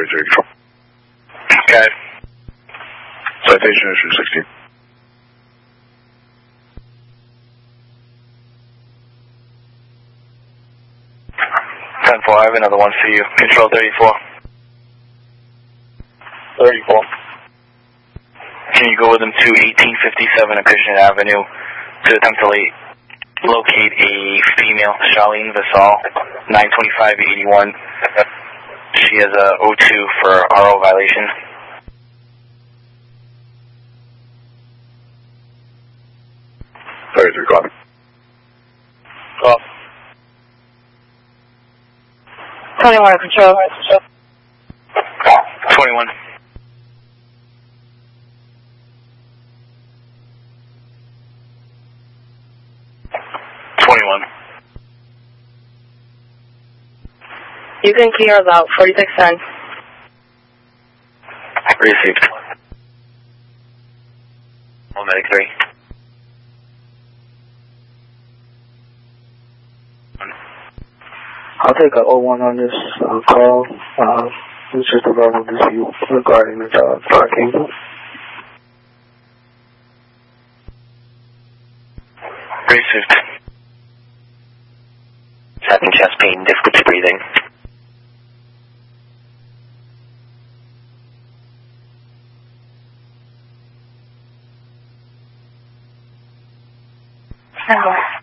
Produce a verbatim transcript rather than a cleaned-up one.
thirty-three control. Okay. Citation issue sixteen. ten four, I have another one for you. Control thirty-four. thirty-four. Can you go with them to eighteen fifty-seven Acushnet Avenue to attempt to late, locate a female, Charlene Vasal, nine twenty-five eighty-one. She has a O two for R O violation. thirty-three, copy. Off. twenty-one, control. twenty-one. twenty-one. You can clear about forty-six ten. Received. All medic three. I'll take a oh one on this uh, call. Uh, it's just a verbal dispute regarding the uh, parking. Received. Having chest pain, difficulty breathing. ten four.